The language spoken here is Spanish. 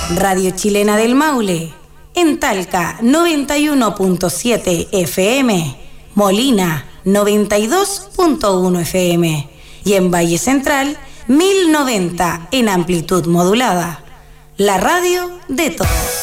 Radio Chilena del Maule, en Talca 91.7 FM, Molina 92.1 FM y en Valle Central 1090 en amplitud modulada. La radio de todos.